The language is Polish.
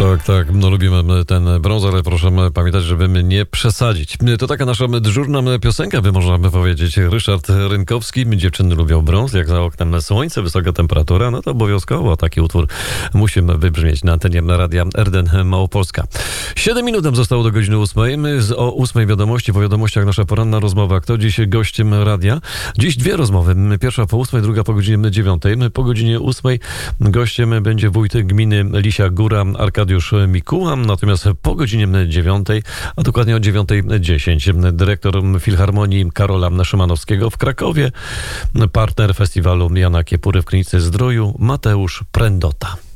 Tak, no lubimy ten brąz, ale proszę pamiętać, żeby nie przesadzić. To taka nasza dyżurna piosenka, można powiedzieć. Ryszard Rynkowski, dziewczyny lubią brąz, jak za oknem słońce, wysoka temperatura, no to obowiązkowo taki utwór musi wybrzmieć na antenie radia RDN Małopolska. 7 minut zostało do godziny 8. O 8 wiadomości, po wiadomościach nasza poranna rozmowa. Kto dziś gościem radia? Dziś dwie rozmowy. Pierwsza po 8, druga po godzinie 9. Po godzinie 8 gościem będzie wójt gminy Lisia Góra, Arkadiusz Mikuła, natomiast po godzinie 9, a dokładnie o 9:10 dyrektor Filharmonii Karola Szymanowskiego w Krakowie, partner festiwalu Jana Kiepury w Klinice Zdroju Mateusz Prędota.